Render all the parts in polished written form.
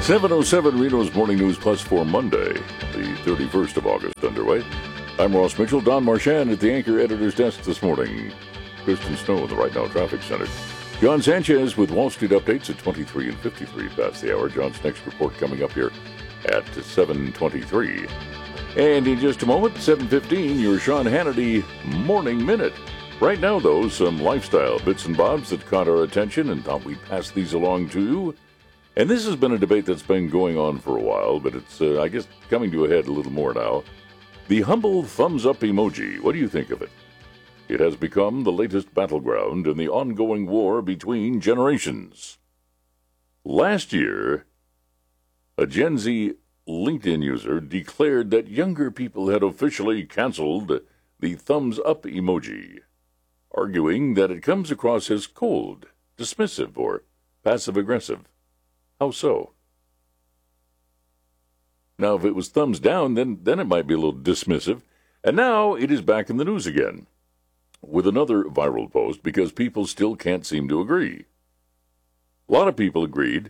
7:07 Reno's Morning News Plus for Monday, the 31st of August underway. I'm Ross Mitchell. Don Marchand at the Anchor Editor's Desk this morning. Kristen Snow in the Right Now Traffic Center. John Sanchez with Wall Street updates at 23 and 53 past the hour. John's next report coming up here at 7:23. And in just a moment, 7:15, your Sean Hannity Morning Minute. Right now, though, some lifestyle bits and bobs that caught our attention and thought we'd pass these along to you. And this has been a debate that's been going on for a while, but it's, I guess, coming to a head a little more now. The humble thumbs-up emoji, what do you think of it? It has become the latest battleground in the ongoing war between generations. Last year, a Gen Z LinkedIn user declared that younger people had officially canceled the thumbs-up emoji, arguing that it comes across as cold, dismissive, or passive-aggressive. How so? Now, if it was thumbs down, then it might be a little dismissive. And now it is back in the news again with another viral post because people still can't seem to agree. A lot of people agreed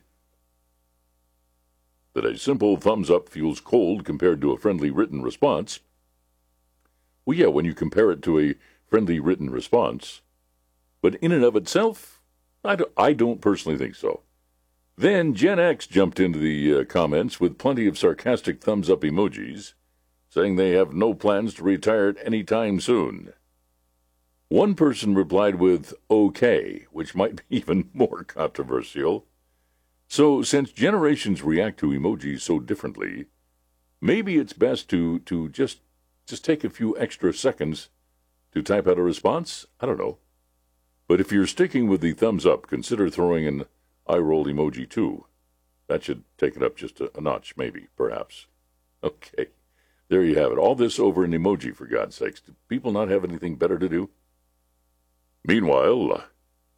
that a simple thumbs up feels cold compared to a friendly written response. Well, yeah, when you compare it to a friendly written response. But in and of itself, I don't personally think so. Then Gen X jumped into the comments with plenty of sarcastic thumbs-up emojis, saying they have no plans to retire any time soon. One person replied with okay, which might be even more controversial. So, since generations react to emojis so differently, maybe it's best to just take a few extra seconds to type out a response? I don't know. But if you're sticking with the thumbs-up, consider throwing an eye roll emoji too. That should take it up just a notch, maybe, perhaps. Okay, there you have it. All this over an emoji, for God's sakes. Do people not have anything better to do? Meanwhile,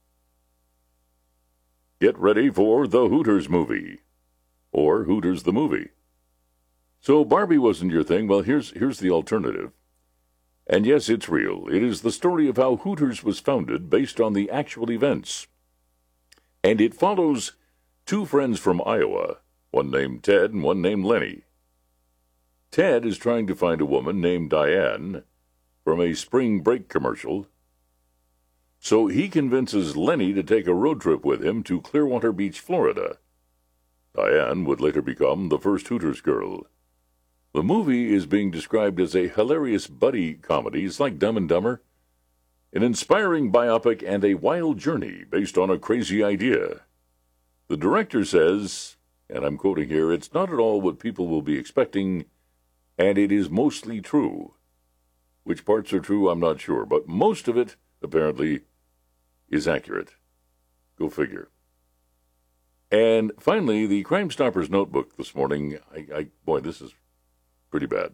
get ready for the Hooters movie. Or Hooters the movie. So Barbie wasn't your thing. Well, here's the alternative. And yes, it's real. It is the story of how Hooters was founded based on the actual events. And it follows two friends from Iowa, one named Ted and one named Lenny. Ted is trying to find a woman named Diane from a spring break commercial. So he convinces Lenny to take a road trip with him to Clearwater Beach, Florida. Diane would later become the first Hooters girl. The movie is being described as a hilarious buddy comedy. It's like Dumb and Dumber. An inspiring biopic and a wild journey based on a crazy idea. The director says, and I'm quoting here, it's not at all what people will be expecting, and it is mostly true. Which parts are true, I'm not sure, but most of it, apparently, is accurate. Go figure. And finally, the Crime Stoppers notebook this morning, boy, this is pretty bad.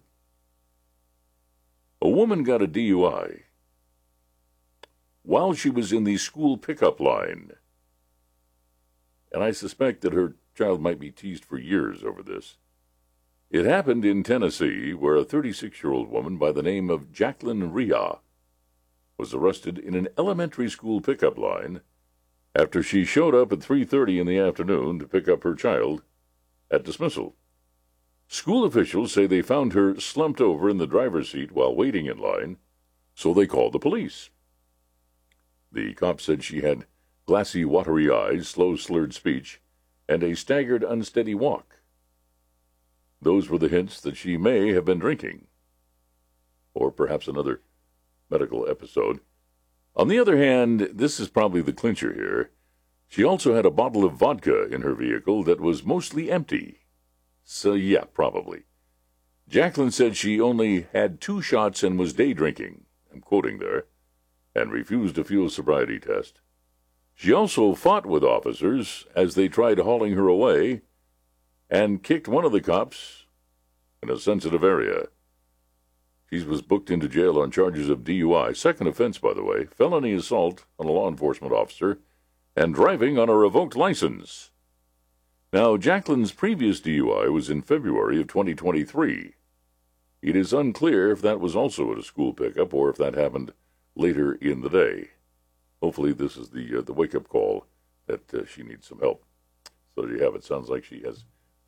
A woman got a DUI while she was in the school pickup line. And I suspect that her child might be teased for years over this. It happened in Tennessee, where a 36-year-old woman by the name of Jacqueline Rhea was arrested in an elementary school pickup line after she showed up at 3:30 in the afternoon to pick up her child at dismissal. School officials say they found her slumped over in the driver's seat while waiting in line, so they called the police. The cop said she had glassy, watery eyes, slow, slurred speech, and a staggered, unsteady walk. Those were the hints that she may have been drinking. Or perhaps another medical episode. On the other hand, this is probably the clincher here. She also had a bottle of vodka in her vehicle that was mostly empty. So yeah, probably. Jacqueline said she only had 2 shots and was day drinking. I'm quoting there. And refused a field sobriety test. She also fought with officers as they tried hauling her away and kicked one of the cops in a sensitive area. She was booked into jail on charges of DUI, second offense, by the way, felony assault on a law enforcement officer, and driving on a revoked license. Now, Jacqueline's previous DUI was in February of 2023. It is unclear if that was also at a school pickup or if that happened later in the day. Hopefully this is the wake-up call that she needs some help. So there you have it. Sounds like she has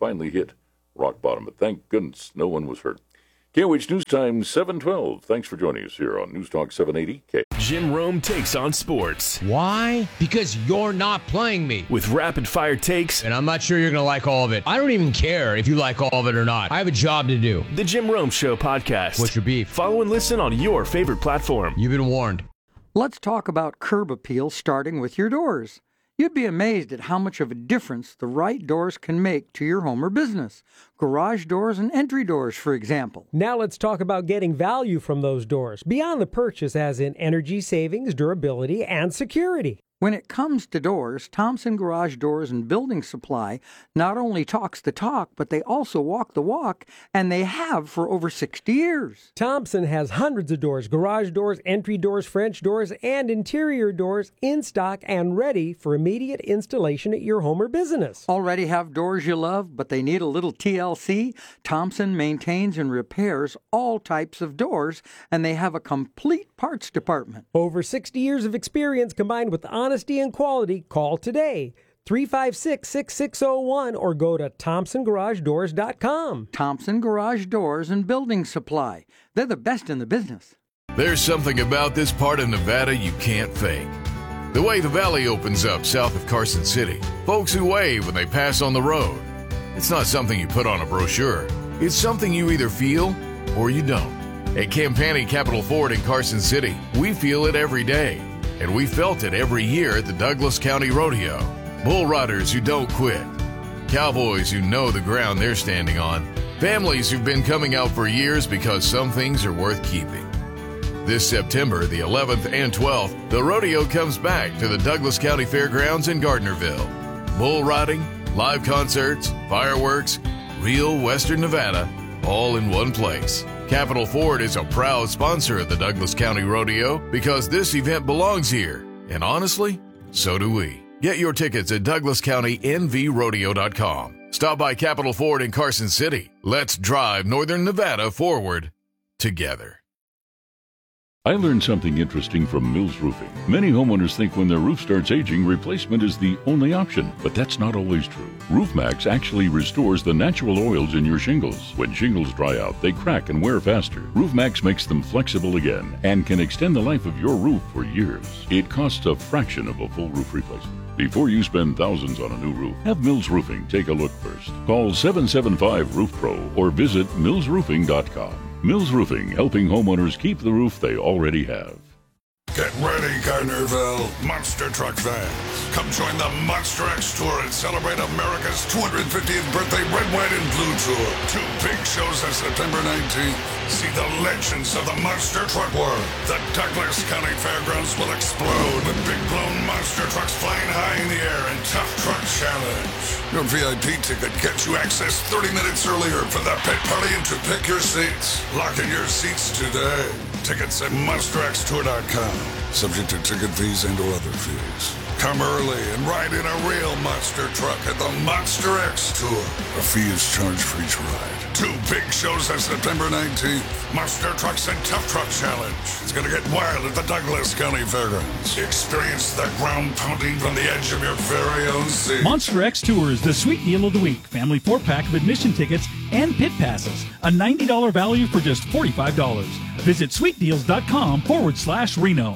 finally hit rock bottom, but thank goodness no one was hurt. KOH News Time 7:12. Thanks for joining us here on News Talk 780 K. Jim Rome takes on sports. Why? Because you're not playing me. With rapid-fire takes. And I'm not sure you're going to like all of it. I don't even care if you like all of it or not. I have a job to do. The Jim Rome Show podcast. What's your beef? Follow and listen on your favorite platform. You've been warned. Let's talk about curb appeal, starting with your doors. You'd be amazed at how much of a difference the right doors can make to your home or business. Garage doors and entry doors, for example. Now let's talk about getting value from those doors, beyond the purchase as in energy savings, durability, and security. When it comes to doors, Thompson Garage Doors and Building Supply not only talks the talk, but they also walk the walk, and they have for over 60 years. Thompson has hundreds of doors, garage doors, entry doors, French doors, and interior doors in stock and ready for immediate installation at your home or business. Already have doors you love, but they need a little TLC? Thompson maintains and repairs all types of doors, and they have a complete parts department. Over 60 years of experience combined with honesty and quality. Call today, 356-6601, or go to ThompsonGarageDoors.com. Thompson Garage Doors and Building Supply. They're the best in the business. There's something about this part of Nevada you can't fake. The way the valley opens up south of Carson City, folks who wave when they pass on the road. It's not something you put on a brochure. It's something you either feel or you don't. At Campani Capital Ford in Carson City, we feel it every day. And we felt it every year at the Douglas County Rodeo. Bull riders who don't quit. Cowboys who know the ground they're standing on. Families who've been coming out for years because some things are worth keeping. This September, the 11th and 12th, the rodeo comes back to the Douglas County Fairgrounds in Gardnerville. Bull riding, live concerts, fireworks, real Western Nevada, all in one place. Capital Ford is a proud sponsor of the Douglas County Rodeo because this event belongs here. And honestly, so do we. Get your tickets at DouglasCountyNVRodeo.com. Stop by Capital Ford in Carson City. Let's drive Northern Nevada forward together. I learned something interesting from Mills Roofing. Many homeowners think when their roof starts aging, replacement is the only option, but that's not always true. RoofMax actually restores the natural oils in your shingles. When shingles dry out, they crack and wear faster. RoofMax makes them flexible again and can extend the life of your roof for years. It costs a fraction of a full roof replacement. Before you spend thousands on a new roof, have Mills Roofing take a look first. Call 775-ROOF-PRO or visit millsroofing.com. Mills Roofing, helping homeowners keep the roof they already have. Get ready, Gardnerville Monster Truck fans. Come join the Monster X Tour and celebrate America's 250th birthday Red, White, and Blue Tour. 2 big shows on September 19th. See the legends of the Monster Truck World. The Douglas County Fairgrounds will explode with big blown monster trucks flying high in the air and Tough Truck Challenge. Your VIP ticket gets you access 30 minutes earlier for the pit party and to pick your seats. Lock in your seats today. Tickets at MonsterXTour.com. Subject to ticket fees and or other fees. Come early and ride in a real monster truck at the Monster X Tour. A fee is charged for each ride. 2 big shows on September 19th. Monster Trucks and Tough Truck Challenge. It's going to get wild at the Douglas County Fairgrounds. Experience the ground pounding from the edge of your very own seat. Monster X Tour is the sweet deal of the week. Family 4-pack of admission tickets and pit passes. A $90 value for just $45. Visit sweetdeals.com/Reno.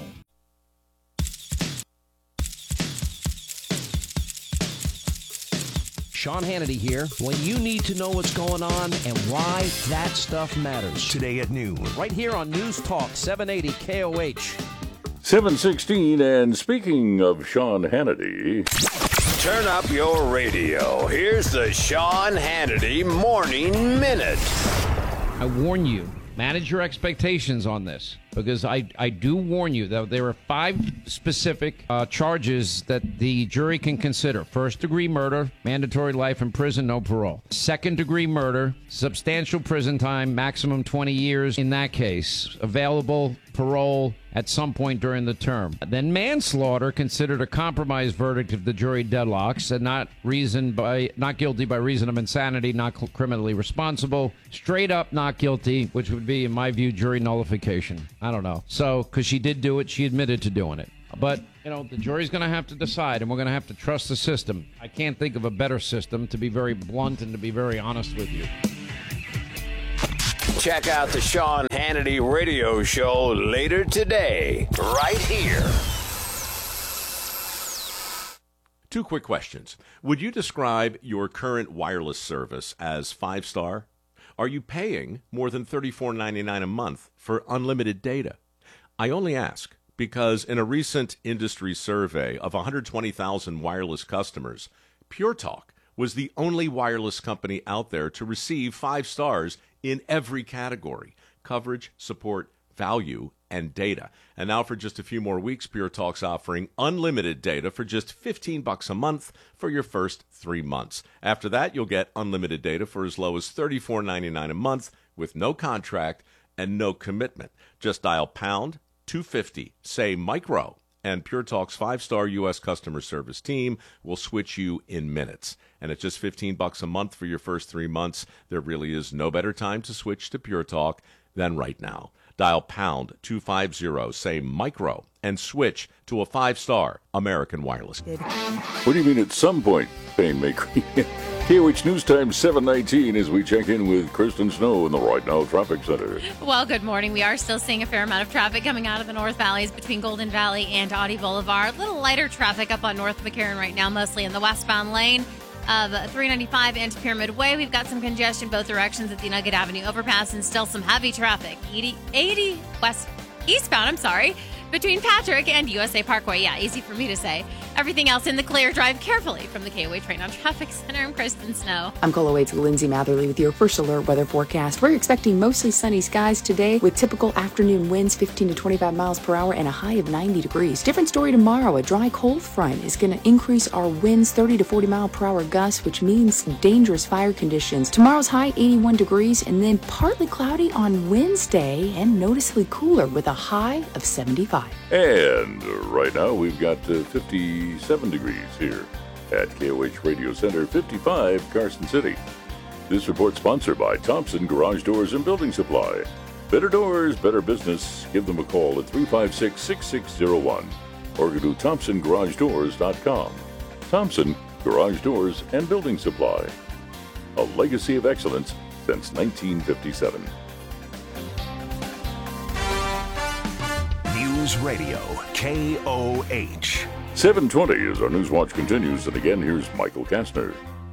Sean Hannity here. When you need to know what's going on and why that stuff matters. Today at noon. Right here on News Talk 780 KOH. 7:16, and speaking of Sean Hannity... Turn up your radio. Here's the Sean Hannity Morning Minute. I warn you, manage your expectations on this, because I do warn you that there are 5 specific charges that the jury can consider. First-degree murder, mandatory life in prison, no parole. Second-degree murder, substantial prison time, maximum 20 years in that case. Available parole at some point during the term. Then manslaughter, considered a compromise verdict if the jury deadlocks, and not guilty by reason of insanity, not criminally responsible. Straight up not guilty, which would be, in my view, jury nullification. I don't know. So, because she did do it, she admitted to doing it. But You know, the jury's going to have to decide, and we're going to have to trust the system. I can't think of a better system, to be very blunt and to be very honest with you. Check out the Sean Hannity radio show later today, right here. 2 quick questions. Would you describe your current wireless service as 5-star? Are you paying more than $34.99 a month for unlimited data? I only ask because in a recent industry survey of 120,000 wireless customers, Pure Talk was the only wireless company out there to receive 5 stars in every category: coverage, support, value, and data. And now for just a few more weeks, Pure Talk's offering unlimited data for just $15 a month for your first 3 months. After that, you'll get unlimited data for as low as $34.99 a month with no contract and no commitment. Just dial pound 250, say micro, and Pure Talk's 5-star U.S. customer service team will switch you in minutes. And at just $15 a month for your first 3 months, there really is no better time to switch to Pure Talk than right now. Dial pound 250, say micro, and switch to a 5-star American Wireless. What do you mean at some point, pain maker? KOH News Time 7:19 as we check in with Kristen Snow in the Right Now Traffic Center. Well, good morning. We are still seeing a fair amount of traffic coming out of the North Valleys between Golden Valley and Audie Boulevard. A little lighter traffic up on North McCarran right now, mostly in the westbound lane of 395 into Pyramid Way. We've got some congestion both directions at the Nugget Avenue overpass and still some heavy traffic. 80 eastbound, between Patrick and USA Parkway. Yeah, easy for me to say. Everything else in the clear. Drive carefully from the KOH Train on Traffic Center. I'm Kristen Snow. I'm KOH's Lindsay Matherly with your first alert weather forecast. We're expecting mostly sunny skies today with typical afternoon winds 15 to 25 miles per hour and a high of 90 degrees. Different story tomorrow. A dry cold front is going to increase our winds 30 to 40 mile per hour gusts, which means dangerous fire conditions. Tomorrow's high 81 degrees and then partly cloudy on Wednesday and noticeably cooler with a high of 75. And right now we've got 57 degrees here at KOH Radio Center, 55 Carson City. This report sponsored by Thompson Garage Doors and Building Supply. Better doors, better business. Give them a call at 356-6601 or go to ThompsonGarageDoors.com. Thompson Garage Doors and Building Supply. A legacy of excellence since 1957. News Radio, KOH. 7:20 as our News Watch continues, and again, here's Michael Kastner.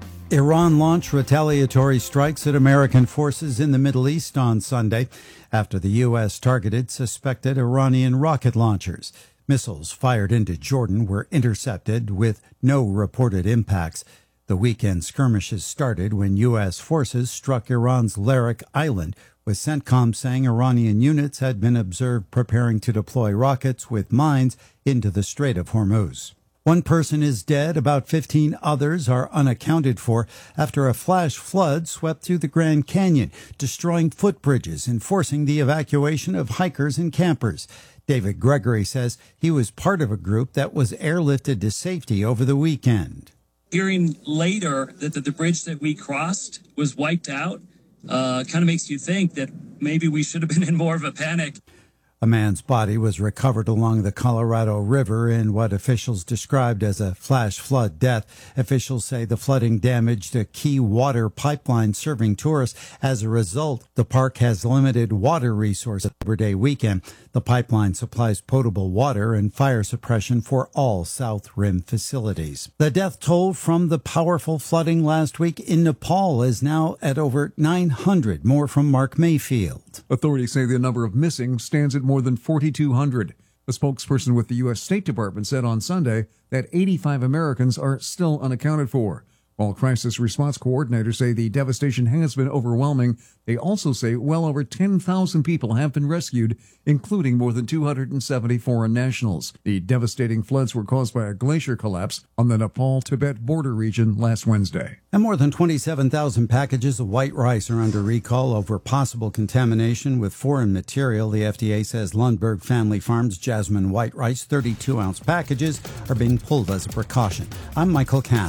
Iran launched retaliatory strikes at American forces in the Middle East on Sunday after the U.S. targeted suspected Iranian rocket launchers. Missiles fired into Jordan were intercepted with no reported impacts. The weekend skirmishes started when U.S. forces struck Iran's Larak Island, with CENTCOM saying Iranian units had been observed preparing to deploy rockets with mines into the Strait of Hormuz. One person is dead, about 15 others are unaccounted for after a flash flood swept through the Grand Canyon, destroying footbridges and forcing the evacuation of hikers and campers. David Gregory says he was part of a group that was airlifted to safety over the weekend. Hearing later that the bridge that we crossed was wiped out kind of makes you think that maybe we should have been in more of a panic. A man's body was recovered along the Colorado River in what officials described as a flash flood death. Officials say the flooding damaged a key water pipeline serving tourists. As a result, the park has limited water resources Labor Day weekend. The pipeline supplies potable water and fire suppression for all South Rim facilities. The death toll from the powerful flooding last week in Nepal is now at over 900. More from Mark Mayfield. Authorities say the number of missing stands at more than 4,200. A spokesperson with the U.S. State Department said on Sunday that 85 Americans are still unaccounted for. While crisis response coordinators say the devastation has been overwhelming, they also say well over 10,000 people have been rescued, including more than 270 foreign nationals. The devastating floods were caused by a glacier collapse on the Nepal-Tibet border region last Wednesday. And more than 27,000 packages of white rice are under recall over possible contamination with foreign material. The FDA says Lundberg Family Farms Jasmine white rice 32-ounce packages are being pulled as a precaution. I'm Michael Cass. Former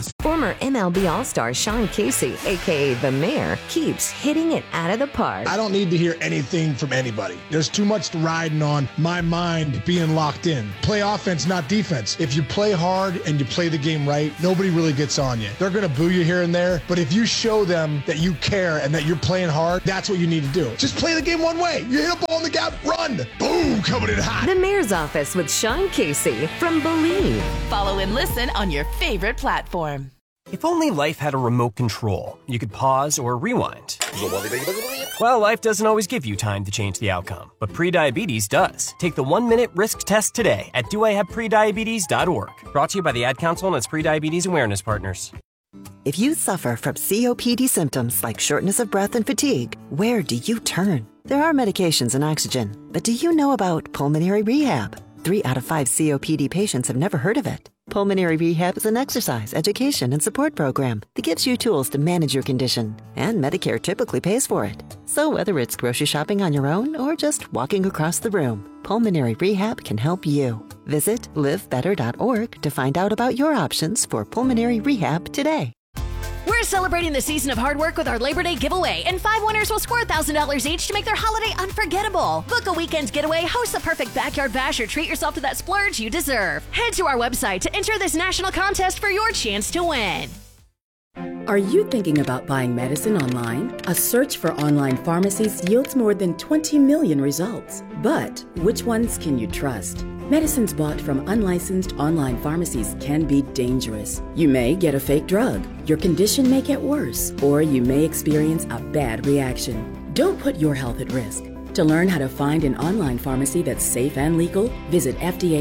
Former MLB All-Star Sean Casey, a.k.a. The Mayor, keeps hitting it out of the park. I don't need to hear anything from anybody. There's too much riding on my mind being locked in. Play offense, not defense. If you play hard and you play the game right, nobody really gets on you. They're going to boo you here and there, but if you show them that you care and that you're playing hard, that's what you need to do. Just play the game one way. You hit a ball in the gap, run. Boom, coming in hot. The Mayor's Office with Sean Casey from Believe. Follow and listen on your favorite platform. If only life had a remote control, you could pause or rewind. Well, life doesn't always give you time to change the outcome, but prediabetes does. Take the 1-minute risk test today at doihaveprediabetes.org. Brought to you by the Ad Council and its Prediabetes Awareness Partners. If you suffer from COPD symptoms like shortness of breath and fatigue, where do you turn? There are medications and oxygen, but do you know about pulmonary rehab? 3 out of 5 COPD patients have never heard of it. Pulmonary Rehab is an exercise, education, and support program that gives you tools to manage your condition, and Medicare typically pays for it. So whether it's grocery shopping on your own or just walking across the room, Pulmonary Rehab can help you. Visit livebetter.org to find out about your options for pulmonary rehab today. We're celebrating the season of hard work with our Labor Day giveaway, and 5 winners will score $1,000 each to make their holiday unforgettable. Book a weekend getaway, host the perfect backyard bash, or treat yourself to that splurge you deserve. Head to our website to enter this national contest for your chance to win. Are you thinking about buying medicine online? A search for online pharmacies yields more than 20 million results. But which ones can you trust? Medicines bought from unlicensed online pharmacies can be dangerous. You may get a fake drug, your condition may get worse, or you may experience a bad reaction. Don't put your health at risk. To learn how to find an online pharmacy that's safe and legal, visit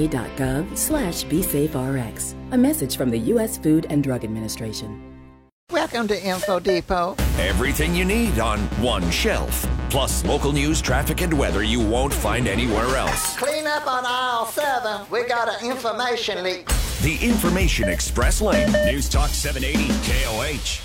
fda.gov/BeSafeRx. A message from the U.S. Food and Drug Administration. Welcome to Info Depot. Everything you need on one shelf. Plus local news, traffic, and weather you won't find anywhere else. Clean up on aisle 7. We got an information leak. The Information Express Lane. News Talk 780 KOH.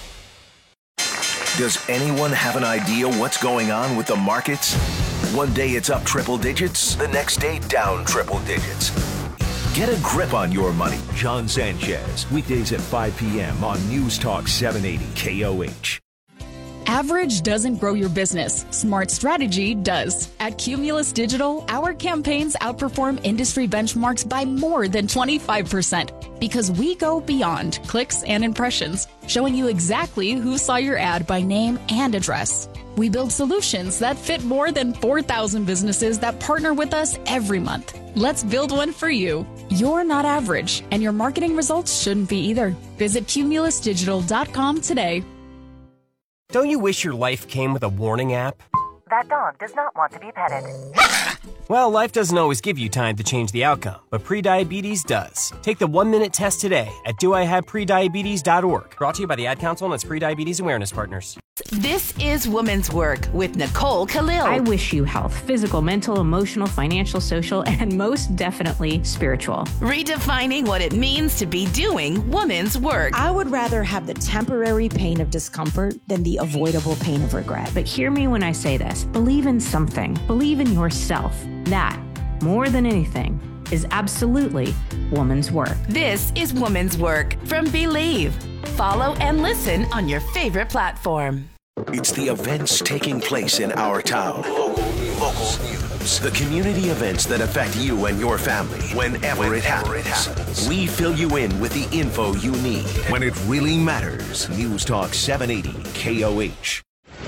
Does anyone have an idea what's going on with the markets? One day it's up triple digits, the next day down triple digits. Get a grip on your money. John Sanchez, weekdays at 5 p.m. on News Talk 780 KOH. Average doesn't grow your business. Smart strategy does. At Cumulus Digital, our campaigns outperform industry benchmarks by more than 25% because we go beyond clicks and impressions, showing you exactly who saw your ad by name and address. We build solutions that fit more than 4,000 businesses that partner with us every month. Let's build one for you. You're not average, and your marketing results shouldn't be either. Visit cumulusdigital.com today. Don't you wish your life came with a warning app? That dog does not want to be petted. Well, life doesn't always give you time to change the outcome, but prediabetes does. Take the 1-minute test today at doihaveprediabetes.org. Brought to you by the Ad Council and its Prediabetes Awareness Partners. This is Women's Work with Nicole Khalil. I wish you health, physical, mental, emotional, financial, social, and most definitely spiritual. Redefining what it means to be doing women's work. I would rather have the temporary pain of discomfort than the avoidable pain of regret. But hear me when I say this. Believe in something. Believe in yourself. That, more than anything, is absolutely woman's work. This is Woman's Work from Believe. Follow and listen on your favorite platform. It's the events taking place in our town. Local news. The community events that affect you and your family whenever it happens. We fill you in with the info you need when it really matters. News Talk 780 KOH.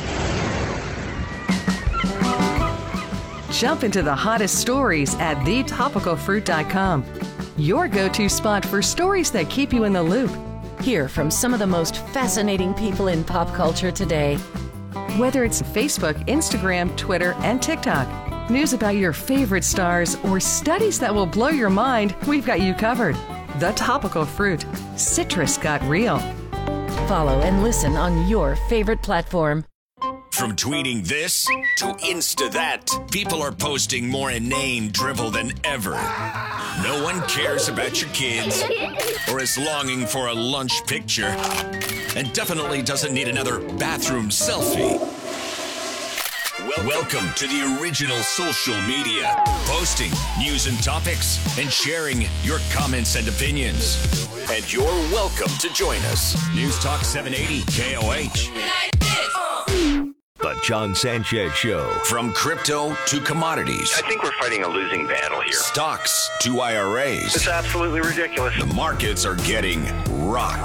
Jump into the hottest stories at thetopicalfruit.com. Your go-to spot for stories that keep you in the loop. Hear from some of the most fascinating people in pop culture today. Whether it's Facebook, Instagram, Twitter, and TikTok, news about your favorite stars, or studies that will blow your mind, we've got you covered. The Topical Fruit. Citrus got real. Follow and listen on your favorite platform. From tweeting this to Insta that, people are posting more inane drivel than ever. No one cares about your kids or is longing for a lunch picture and definitely doesn't need another bathroom selfie. Welcome to the original social media. Posting news and topics and sharing your comments and opinions. And you're welcome to join us. News Talk 780 KOH. The John Sanchez Show. From crypto to commodities. I think we're fighting a losing battle here. Stocks to IRAs. It's absolutely ridiculous. The markets are getting rocked.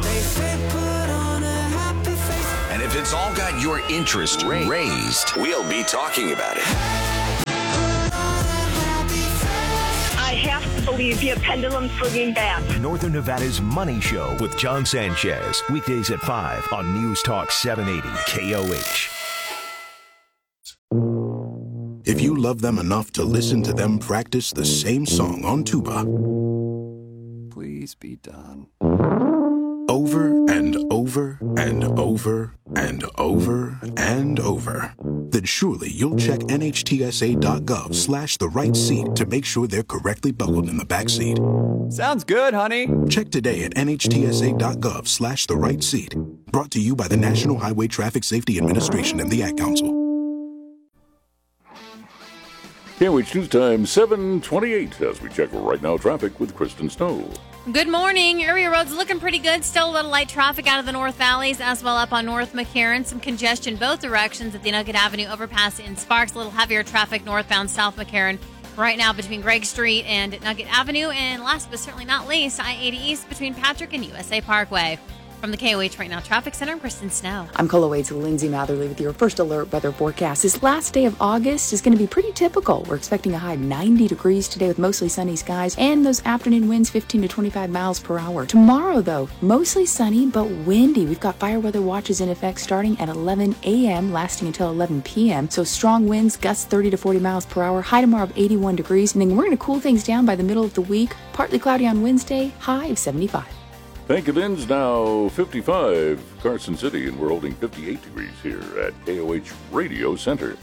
And if it's all got your interest raised, we'll be talking about it. I have to believe the pendulum swinging back. Northern Nevada's Money Show with John Sanchez. Weekdays at 5 on News Talk 780 KOH. If you love them enough to listen to them practice the same song on tuba, please be done. Over and over and over and over and over, then surely you'll check NHTSA.gov/the right seat to make sure they're correctly buckled in the back seat. Sounds good, honey. Check today at NHTSA.gov/the right seat. Brought to you by the National Highway Traffic Safety Administration and the Ad Council. KOH News Time 7:28 as we check right now traffic with Kristen Snow. Good morning. Area roads looking pretty good. Still a little light traffic out of the North Valleys as well up on North McCarran. Some congestion both directions at the Nugget Avenue overpass in Sparks. A little heavier traffic northbound South McCarran right now between Gregg Street and Nugget Avenue. And last but certainly not least, I-80 East between Patrick and USA Parkway. From the KOH Right Now Traffic Center, I'm Kristen Snow. I'm KOH's Lindsay Matherly with your first alert weather forecast. This last day of August is going to be pretty typical. We're expecting a high of 90 degrees today with mostly sunny skies and those afternoon winds 15 to 25 miles per hour. Tomorrow, though, mostly sunny but windy. We've got fire weather watches in effect starting at 11 a.m. lasting until 11 p.m. So strong winds, gusts 30 to 40 miles per hour, high tomorrow of 81 degrees. And then we're going to cool things down by the middle of the week. Partly cloudy on Wednesday, high of 75. Thank you, Lynn's now 55, Carson City, and we're holding 58 degrees here at KOH Radio Center.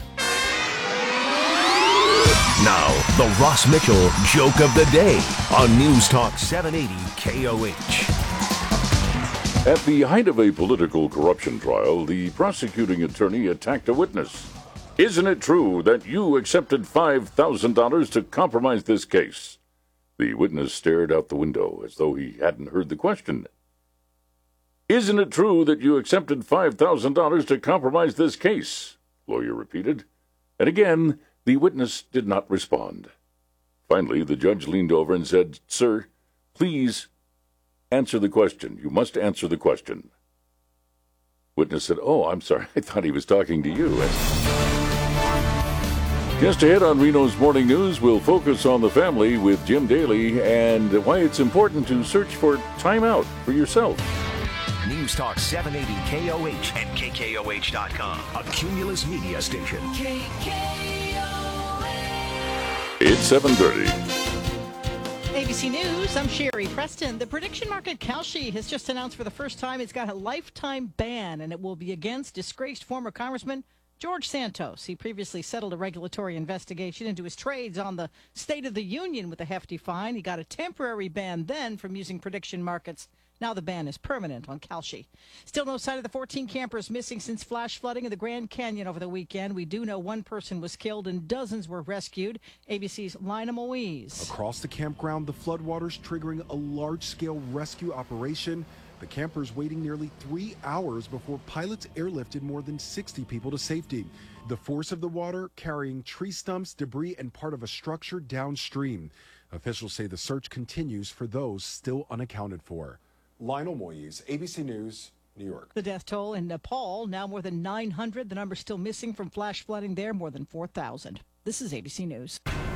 Now, the Ross Mitchell Joke of the Day on News Talk 780 KOH. At the height of a political corruption trial, the prosecuting attorney attacked a witness. Isn't it true that you accepted $5,000 to compromise this case? The witness stared out the window as though he hadn't heard the question. Isn't it true that you accepted $5,000 to compromise this case? Lawyer repeated. And again, the witness did not respond. Finally, the judge leaned over and said, Sir, please answer the question. You must answer the question. Witness said, Oh, I'm sorry. I thought he was talking to you. Just ahead on Reno's Morning News, we'll focus on the family with Jim Daly and why it's important to search for time out for yourself. News Talk 780 KOH and KKOH.com, a Cumulus media station. It's 7:30. ABC News, I'm Sherry Preston. The prediction market Kalshi has just announced for the first time it's got a lifetime ban, and it will be against disgraced former Congressman George Santos. He previously settled a regulatory investigation into his trades on the State of the Union with a hefty fine. He got a temporary ban then from using prediction markets. Now the ban is permanent on Kalshi. Still no sign of the 14 campers missing since flash flooding in the Grand Canyon over the weekend. We do know one person was killed and dozens were rescued. ABC's Lina Moise. Across the campground, the floodwaters triggering a large-scale rescue operation. The campers waiting nearly 3 hours before pilots airlifted more than 60 people to safety. The force of the water carrying tree stumps, debris, and part of a structure downstream. Officials say the search continues for those still unaccounted for. Lionel Moise, ABC News, New York. The death toll in Nepal, now more than 900. The number still missing from flash flooding there, more than 4,000. This is ABC News.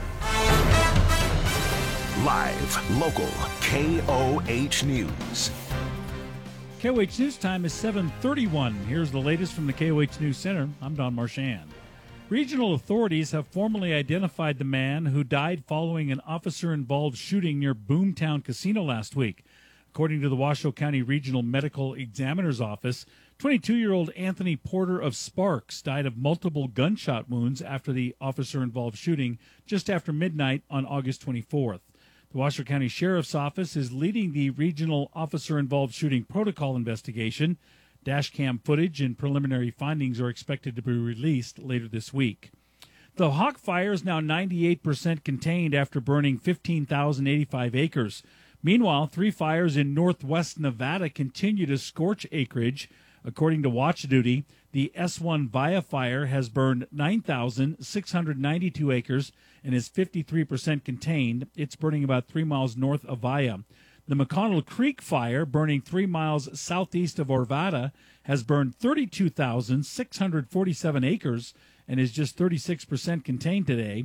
Live, local, KOH News. KOH News Time is 7:31. Here's the latest from the KOH News Center. I'm Don Marchand. Regional authorities have formally identified the man who died following an officer-involved shooting near Boomtown Casino last week. According to the Washoe County Regional Medical Examiner's Office, 22-year-old Anthony Porter of Sparks died of multiple gunshot wounds after the officer-involved shooting just after midnight on August 24th. The Washoe County Sheriff's Office is leading the regional officer-involved shooting protocol investigation. Dashcam footage and preliminary findings are expected to be released later this week. The Hawk Fire is now 98% contained after burning 15,085 acres. Meanwhile, 3 fires in northwest Nevada continue to scorch acreage. According to Watch Duty, the S1 Via Fire has burned 9,692 acres and is 53% contained. It's burning about 3 miles north of Via. The McConnell Creek Fire, burning 3 miles southeast of Arvada, has burned 32,647 acres and is just 36% contained today.